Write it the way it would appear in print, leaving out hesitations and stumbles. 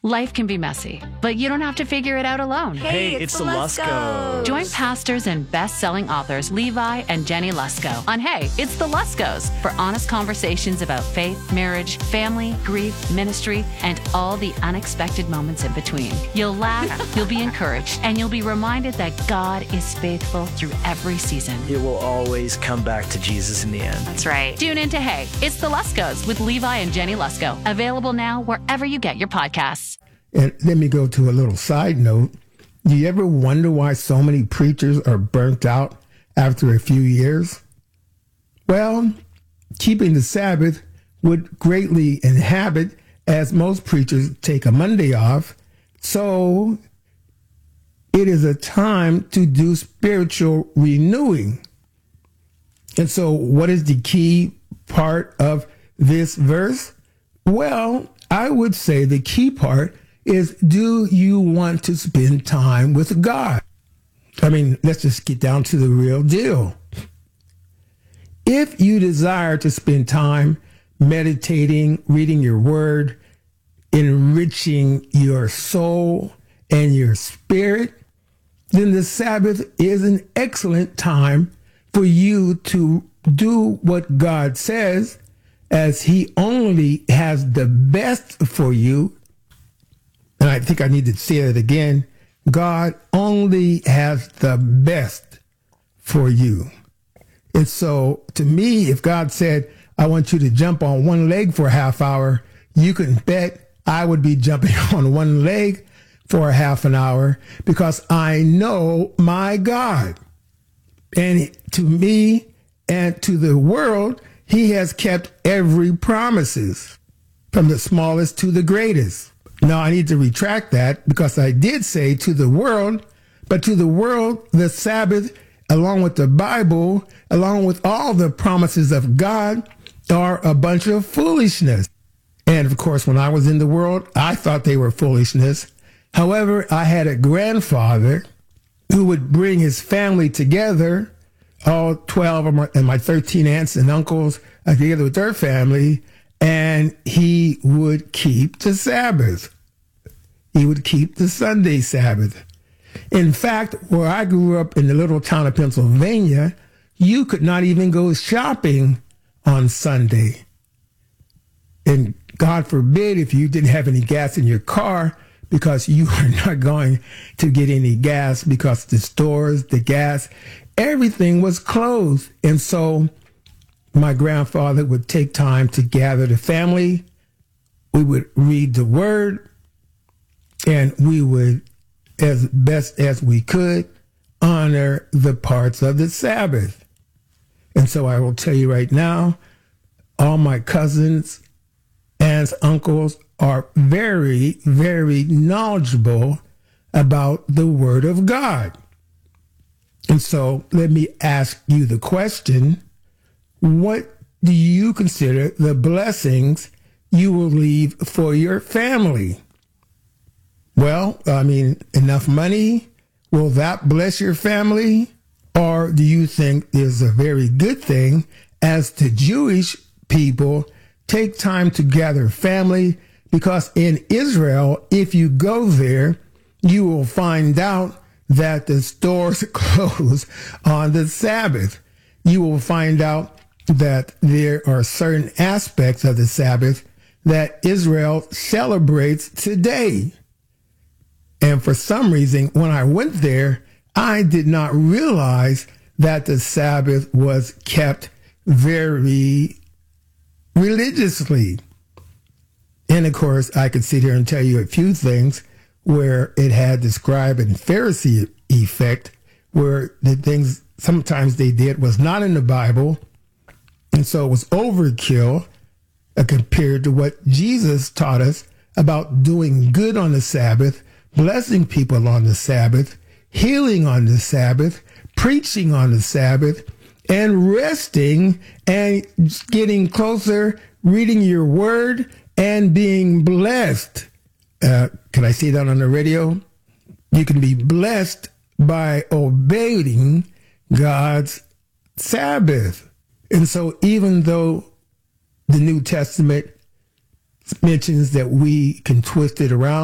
Life can be messy, but you don't have to figure it out alone. Hey, it's the Luskos. Join pastors and best-selling authors Levi and Jenny Lusko on Hey, It's the Luskos for honest conversations about faith, marriage, family, grief, ministry, and all the unexpected moments in between. You'll laugh, you'll be encouraged, and you'll be reminded that God is faithful through every season. It will always come back to Jesus in the end. That's right. Tune in to Hey, It's the Luskos with Levi and Jenny Lusko. Available now wherever you get your podcasts. And let me go to a little side note. Do you ever wonder why so many preachers are burnt out after a few years? Well, keeping the Sabbath would greatly inhibit, as most preachers take a Monday off. So it is a time to do spiritual renewing. And so what is the key part of this verse? Well, I would say the key part is, do you want to spend time with God? I mean, let's just get down to the real deal. If you desire to spend time meditating, reading your word, enriching your soul and your spirit, then the Sabbath is an excellent time for you to do what God says, as he only has the best for you. And I think I need to say it again. God only has the best for you. And so to me, if God said, I want you to jump on one leg for a half hour, you can bet I would be jumping on one leg for a half an hour, because I know my God. And to me and to the world, he has kept every promises, from the smallest to the greatest. Now, I need to retract that, because I did say to the world, but to the world, the Sabbath, along with the Bible, along with all the promises of God, are a bunch of foolishness. And of course, when I was in the world, I thought they were foolishness. However, I had a grandfather who would bring his family together, all 12 of my 13 aunts and uncles together with their family, and he would keep the Sabbath. He would keep the Sunday Sabbath. In fact, where I grew up in the little town of Pennsylvania, you could not even go shopping on Sunday. And God forbid if you didn't have any gas in your car, because you were not going to get any gas, because the stores, the gas, everything was closed. And so my grandfather would take time to gather the family. We would read the word, and we would, as best as we could, honor the parts of the Sabbath. And so I will tell you right now, all my cousins, aunts, uncles are very, very knowledgeable about the Word of God. And so let me ask you the question, what do you consider the blessings you will leave for your family? Well, I mean, enough money, will that bless your family? Or do you think there's a very good thing, as the Jewish people take time to gather family? Because in Israel, if you go there, you will find out that the stores close on the Sabbath. You will find out that there are certain aspects of the Sabbath that Israel celebrates today. And for some reason, when I went there, I did not realize that the Sabbath was kept very religiously. And of course, I could sit here and tell you a few things where it had the scribe and Pharisee effect, where the things sometimes they did was not in the Bible. And so it was overkill compared to what Jesus taught us about doing good on the Sabbath, blessing people on the Sabbath, healing on the Sabbath, preaching on the Sabbath, and resting and getting closer, reading your word, and being blessed. Can I say that on the radio? You can be blessed by obeying God's Sabbath. And so even though the New Testament mentions that we can twist it around,